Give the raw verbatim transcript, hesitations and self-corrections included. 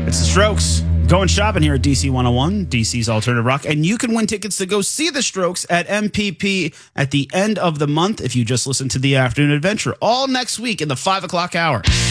It's the Strokes. Going shopping here at D C one oh one, D C's Alternative Rock. And you can win tickets to go see the Strokes at M P P at the end of the month if you just listen to the Afternoon Adventure all next week in the five o'clock hour.